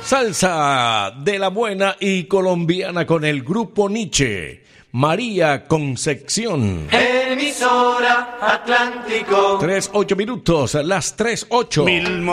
Salsa de la buena y colombiana con el grupo Nietzsche. María Concepción. Emisora Atlántico. 3:08, las 3:08.